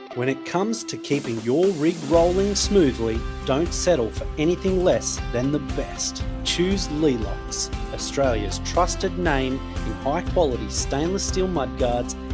When it comes to keeping your rig rolling smoothly, don't settle for anything less than the best. Choose Leelocks, Australia's trusted name in high quality stainless steel mudguards